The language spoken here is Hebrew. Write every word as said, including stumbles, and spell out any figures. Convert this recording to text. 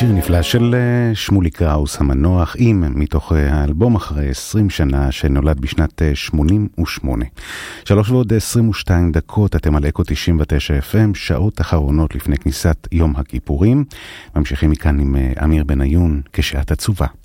שיר נפלא של שמולי קראוס המנוח, עם מתוך האלבום אחרי עשרים שנה שנולד בשנת שמונים ושמונה. שלוש ועוד עשרים ושתיים דקות, אתם על אקו תשעים ותשע אף אם, שעות אחרונות לפני כניסת יום הכיפורים. ממשיכים מכאן עם אמיר בניון, כשאת עצובה.